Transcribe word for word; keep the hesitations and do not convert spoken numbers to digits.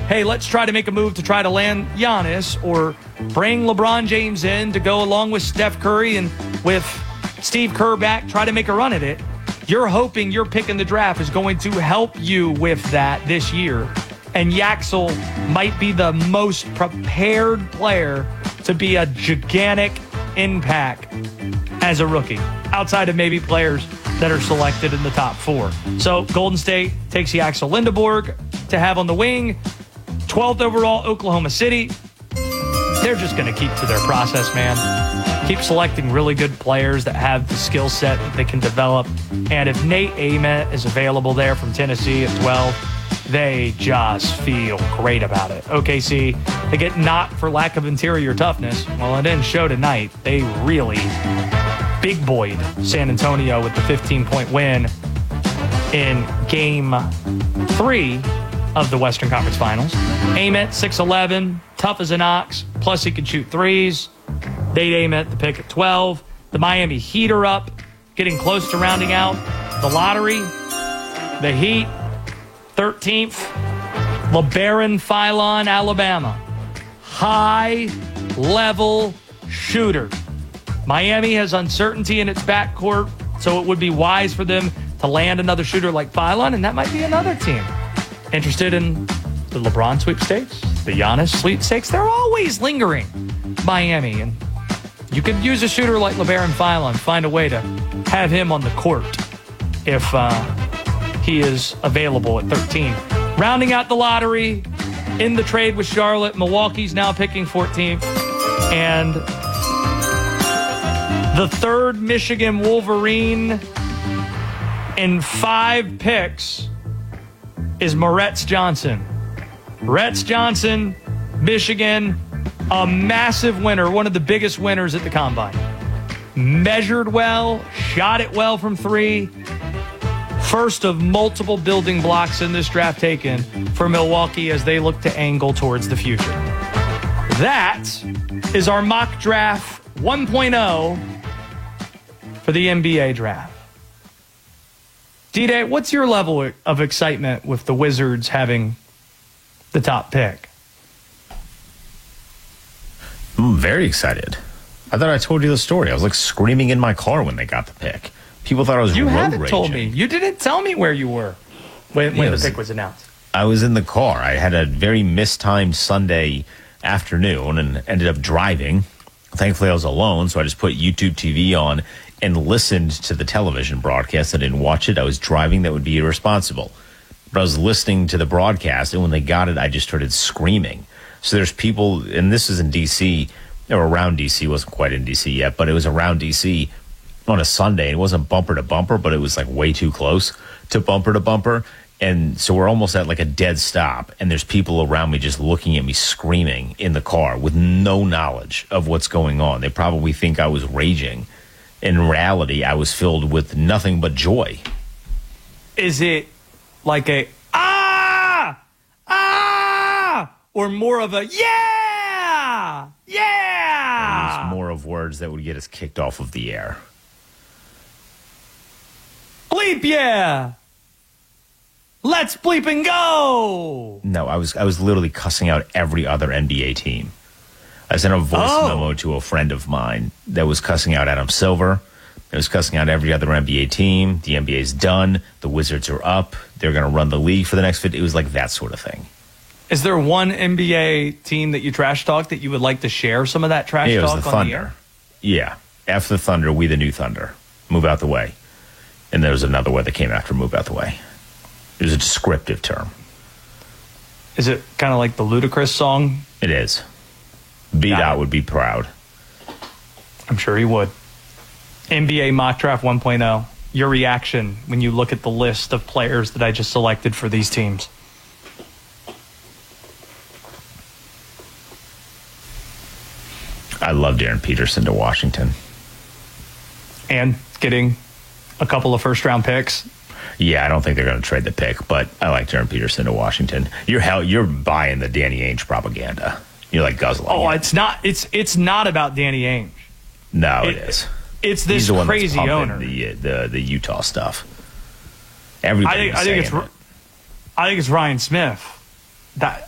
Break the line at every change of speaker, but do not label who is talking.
hey, let's try to make a move to try to land Giannis or bring LeBron James in to go along with Steph Curry and with Steve Kerr back, try to make a run at it. You're hoping your pick in the draft is going to help you with that this year. And Yaxel might be the most prepared player to be a gigantic impact as a rookie, outside of maybe players that are selected in the top four. So Golden State takes Yaxel Lindeborg to have on the wing. twelfth overall, Oklahoma City. They're just going to keep to their process, man. Keep selecting really good players that have the skill set that they can develop. And if Nate Ament is available there from Tennessee at twelve, they just feel great about it. O K C, they get knocked for lack of interior toughness. Well, it didn't show tonight. They really big boyed San Antonio with the fifteen-point win in game three of the Western Conference Finals. Ament, six eleven, tough as an ox, plus he can shoot threes. Nate Ament, the pick at twelve. The Miami Heat are up, getting close to rounding out the lottery. The Heat, thirteenth. LeBaron Philon, Alabama. High-level shooter. Miami has uncertainty in its backcourt, so it would be wise for them to land another shooter like Philon, and that might be another team interested in the LeBron sweepstakes, the Giannis sweepstakes. They're always lingering, Miami, and you could use a shooter like LeBaron Philon, find a way to have him on the court if uh, he is available at thirteen. Rounding out the lottery, in the trade with Charlotte, Milwaukee's now picking fourteenth, and the third Michigan Wolverine in five picks is Moretz Johnson. Moretz Johnson, Michigan, a massive winner, one of the biggest winners at the Combine. Measured well, shot it well from three. First of multiple building blocks in this draft taken for Milwaukee as they look to angle towards the future. That is our mock draft one point oh for the N B A draft. D-Day, what's your level of excitement with the Wizards having the top pick?
I'm very excited. I thought I told you the story. I was like screaming in my car when they got the pick. People thought I was
You
road
haven't
raging.
told me. You didn't tell me where you were when, when
Yeah,
the
was-
pick was announced.
I was in the car. I had a very mistimed Sunday afternoon and ended up driving. Thankfully, I was alone, so I just put YouTube T V on and listened to the television broadcast. I didn't watch it. I was driving. That would be irresponsible. But I was listening to the broadcast, and when they got it, I just started screaming. So there's people, and this is in D C, or around D C, wasn't quite in D C yet, but it was around D C on a Sunday. It wasn't bumper to bumper, but it was like way too close to bumper to bumper. And so we're almost at like a dead stop, and there's people around me just looking at me screaming in the car with no knowledge of what's going on. They probably think I was raging. In reality, I was filled with nothing but joy.
Is it like a ah, ah, or more of a yeah, yeah?
It's more of words that would get us kicked off of the air.
Bleep yeah. Let's bleep and go.
No, I was I was literally cussing out every other N B A team. I sent a voice
Oh.
memo to a friend of mine that was cussing out Adam Silver. It was cussing out every other N B A team. The N B A is done. The Wizards are up. They're going to run the league for the next fifty. It was like that sort of thing.
Is there one N B A team that you trash talk that you would like to share some of that trash
Yeah, it was
talk
the
on the
Thunder.
air?
Yeah. F the Thunder, we the new Thunder. Move out the way. And there was another word that came after move out the way. It was a descriptive term.
Is it kind of like the Ludacris song?
It is. B-Dot would be proud.
I'm sure he would. N B A Mock Draft one point oh. Your reaction when you look at the list of players that I just selected for these teams.
I love Darren Peterson to Washington.
And getting a couple of first-round picks.
Yeah, I don't think they're going to trade the pick, but I like Darren Peterson to Washington. You're hell, you're buying the Danny Ainge propaganda. You're like guzzling.
Oh,
it.
it's not. It's it's not about Danny Ainge.
No,
it,
it is.
It's
He's
this
the one that's
crazy
pumping
owner.
The, the the Utah stuff. Everybody.
I think. I think it's.
it.
I think it's Ryan Smith. That